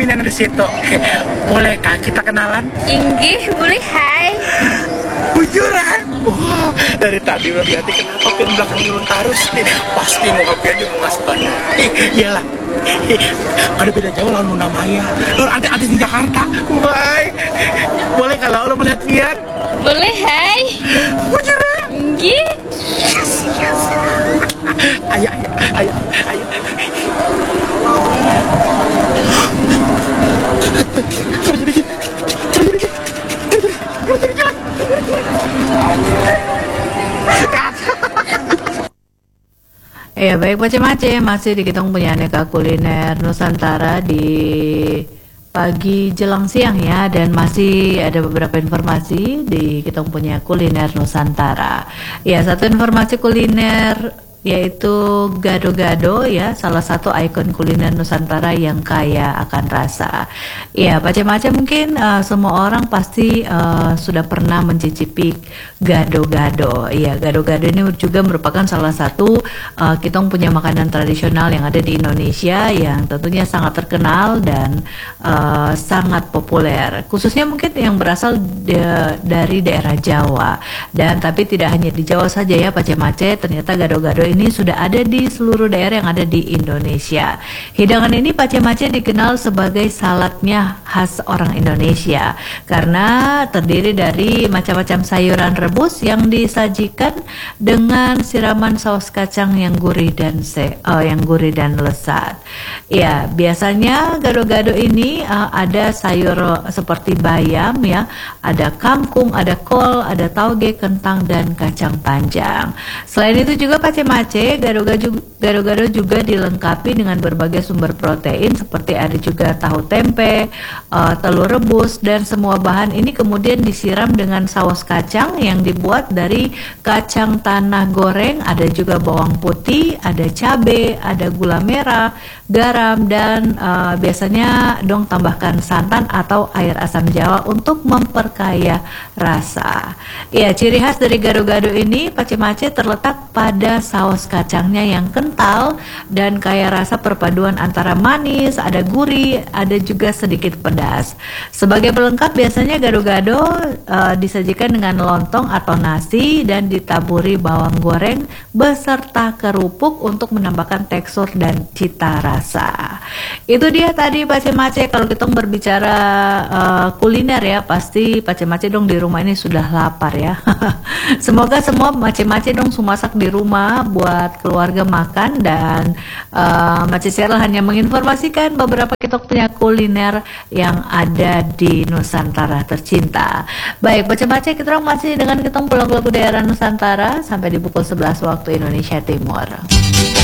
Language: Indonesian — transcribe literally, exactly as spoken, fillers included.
yang di situ. Bolehkah kita kenalan? Inggih, boleh. Hai. Bujuran. Wah, dari tadi udah berarti kenapa ke belakang dulu terus nih. Pasti mau ngapain di Mas Bandung. Eh, iyalah. Eh, ada beda jauh lawan Luna Maya. Lalu ada artis di Jakarta. Wah, boleh kalau lo melihat Fian? Boleh. Hai. Bujuran. Inggih. Yes, yes. Ayo, ayo, ayo, ayo. Ya baik macam-macam masih di kita punya aneka kuliner Nusantara di pagi jelang siang ya, dan masih ada beberapa informasi di kita punya kuliner Nusantara. Ya, satu informasi kuliner yaitu gado-gado ya, salah satu ikon kuliner Nusantara yang kaya akan rasa. Ya, macam-macam mungkin uh, semua orang pasti uh, sudah pernah mencicipi gado-gado. Ya, gado-gado ini juga merupakan salah satu uh, kita punya makanan tradisional yang ada di Indonesia yang tentunya sangat terkenal dan uh, sangat populer. Khususnya mungkin yang berasal de dari daerah Jawa. Dan tapi tidak hanya di Jawa saja ya, Pace-Mace, ternyata gado-gado ini sudah ada di seluruh daerah yang ada di Indonesia. Hidangan ini Pace-Mace dikenal sebagai saladnya khas orang Indonesia karena terdiri dari macam-macam sayuran rebus yang disajikan dengan siraman saus kacang yang gurih dan se uh, yang gurih dan lezat. Ya, biasanya gado-gado ini uh, ada sayur seperti bayam ya, ada kangkung, ada kol, ada tauge, kentang dan kacang panjang. Selain itu juga Pace-Mace gado-gado juga dilengkapi dengan berbagai sumber protein seperti ada juga tahu tempe, uh, telur rebus, dan semua bahan ini kemudian disiram dengan saus kacang yang dibuat dari kacang tanah goreng, ada juga bawang putih, ada cabai, ada gula merah, garam, dan uh, biasanya dong tambahkan santan atau air asam jawa untuk memperkaya rasa. Ya, ciri khas dari gado-gado ini Pace-Mace terletak pada saus kacangnya yang kental dan kaya rasa perpaduan antara manis, ada gurih, ada juga sedikit pedas. Sebagai pelengkap biasanya gado-gado uh, disajikan dengan lontong atau nasi dan ditaburi bawang goreng beserta kerupuk untuk menambahkan tekstur dan cita rasa. Itu dia tadi Pace-Mace, kalau kita berbicara uh, kuliner ya, pasti Pace-Mace dong di rumah ini sudah lapar ya. Semoga semua Mace-Mace dong sumasak di rumah buat keluarga makan, dan uh, Mace Sheryl hanya menginformasikan beberapa kita punya kuliner yang ada di Nusantara tercinta. Baik, Mace-Mace, kita masih dengan kita pulang lagu daerah Nusantara sampai di pukul sebelas waktu Indonesia Timur.